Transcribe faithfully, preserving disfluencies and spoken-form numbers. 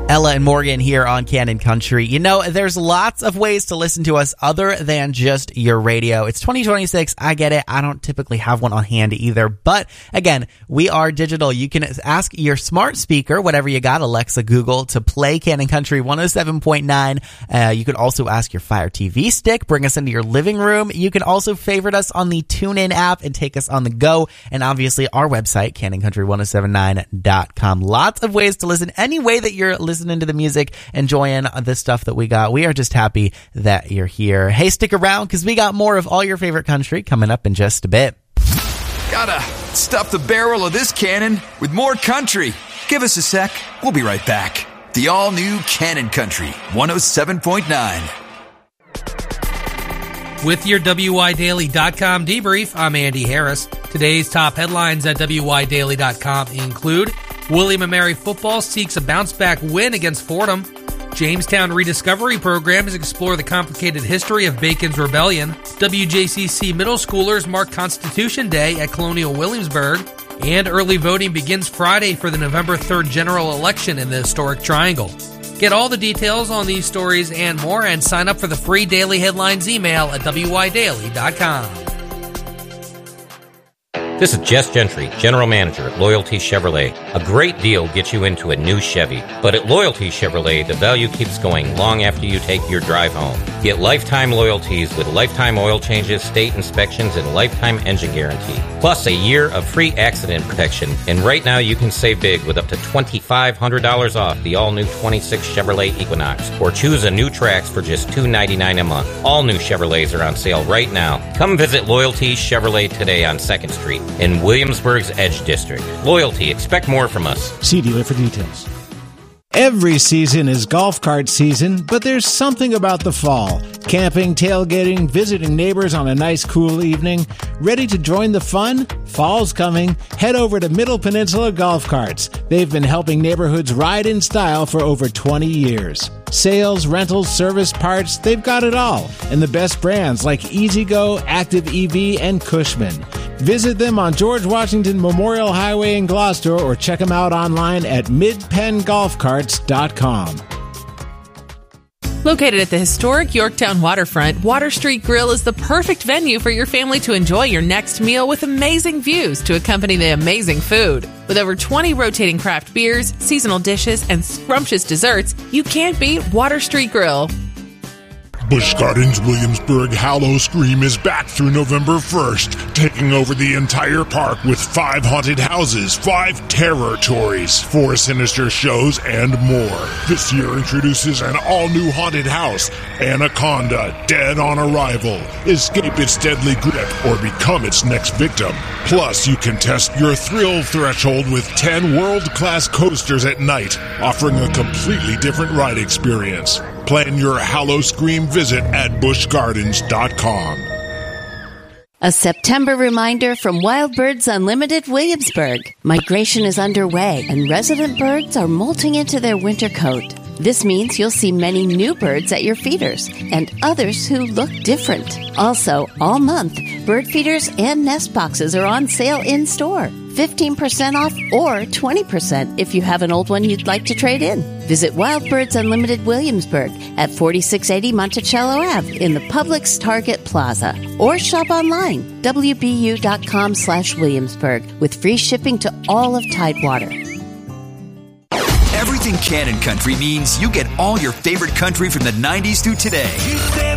Ella and Morgan here on Cannon Country. You know, there's lots of ways to listen to us other than just your radio. It's twenty twenty-six. I get it. I don't typically have one on hand either. But again, we are digital. You can ask your smart speaker, whatever you got, Alexa, Google, to play Cannon Country one oh seven point nine. Uh, you can also ask your Fire T V stick, bring us into your living room. You can also favorite us on the TuneIn app and take us on the go. And obviously our website, cannon country ten seventy-nine dot com. Lots of ways to listen. Any way that you're listening into the music, enjoying the stuff that we got. We are just happy that you're here. Hey, stick around because we got more of all your favorite country coming up in just a bit. Gotta stuff the barrel of this cannon with more country. Give us a sec. We'll be right back. The all-new Cannon Country one oh seven point nine. With your W Y Daily dot com debrief, I'm Andy Harris. Today's top headlines at W Y Daily dot com include William and Mary football seeks a bounce-back win against Fordham. Jamestown Rediscovery Programs explore the complicated history of Bacon's Rebellion. W J C C middle schoolers mark Constitution Day at Colonial Williamsburg. And early voting begins Friday for the November third general election in the historic Triangle. Get all the details on these stories and more and sign up for the free Daily Headlines email at W Y Daily dot com. This is Jess Gentry, General Manager at Loyalty Chevrolet. A great deal gets you into a new Chevy, but at Loyalty Chevrolet, the value keeps going long after you take your drive home. Get lifetime loyalties with lifetime oil changes, state inspections, and lifetime engine guarantee. Plus a year of free accident protection. And right now you can save big with up to twenty-five hundred dollars off the all-new twenty-six Chevrolet Equinox. Or choose a new Trax for just two hundred ninety-nine dollars a month. All new Chevrolets are on sale right now. Come visit Loyalty Chevrolet today on second Street in Williamsburg's Edge District. Loyalty, expect more from us. See dealer for details. Every season is golf cart season, but there's something about the fall. Camping, tailgating, visiting neighbors on a nice cool evening. Ready to join the fun? Fall's coming. Head over to Middle Peninsula Golf Carts. They've been helping neighborhoods ride in style for over twenty years. Sales, rentals, service, parts, they've got it all. And the best brands like E-Z-Go, Active E V, and Cushman. Visit them on George Washington Memorial Highway in Gloucester or check them out online at mid pen golf carts dot com. Located at the historic Yorktown waterfront, Water Street Grill is the perfect venue for your family to enjoy your next meal with amazing views to accompany the amazing food. With over twenty rotating craft beers, seasonal dishes, and scrumptious desserts, you can't beat Water Street Grill. Busch Gardens Williamsburg Howl-O-Scream is back through November first, taking over the entire park with five haunted houses, five terror tories, four sinister shows, and more. This year introduces an all-new haunted house, Anaconda, Dead on Arrival. Escape its deadly grip or become its next victim. Plus, you can test your thrill threshold with ten world-class coasters at night, offering a completely different ride experience. Plan your Howl-O-Scream visit at busch gardens dot com. A September reminder from Wild Birds Unlimited Williamsburg. Migration is underway and resident birds are molting into their winter coat. This means you'll see many new birds at your feeders and others who look different. Also, all month, bird feeders and nest boxes are on sale in-store. fifteen percent off or twenty percent if you have an old one you'd like to trade in. Visit Wild Birds Unlimited Williamsburg at forty-six eighty Monticello Avenue in the Publix Target Plaza. Or shop online, w b u dot com slash Williamsburg, with free shipping to all of Tidewater. Everything Cannon Country means you get all your favorite country from the nineties through today.